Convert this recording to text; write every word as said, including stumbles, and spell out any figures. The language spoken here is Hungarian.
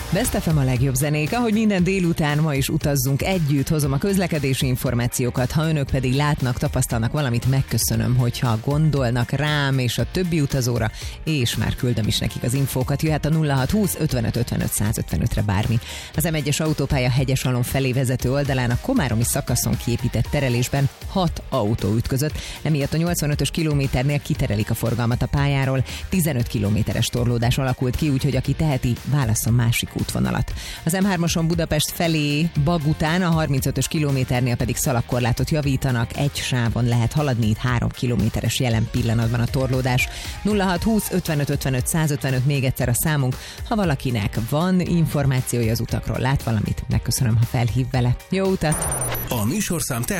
Best ef em a legjobb zenék, ahogy minden délután, ma is utazzunk együtt, hozom a közlekedési információkat, ha önök pedig látnak, tapasztalnak valamit, megköszönöm, hogyha gondolnak rám és a többi utazóra, és már küldöm is nekik az infókat, jöhet a nulla hat húsz ötvenöt ötvenöt százötvenötre bármi. Az em egyes autópálya Hegyesalom felé vezető oldalán a komáromi szakaszon kiépített terelésben hat autó ütközött, emiatt a nyolcvanötös kilométernél kiterelik a forgalmat a pályáról, tizenöt kilométeres torlódás alakult ki, úgyhogy aki teheti, válasszon másik útvonalat. Az em hármason Budapest felé Bag után, a harmincötös kilométernél pedig szalagkorlátot javítanak, egy sávon lehet haladni, itt három kilométeres jelen pillanatban a torlódás. nulla hat húsz ötvenöt ötvenöt százötvenöt még egyszer a számunk, ha valakinek van információja az utakról, lát valamit, megköszönöm, ha felhív vele. Jó utat! A műsorszám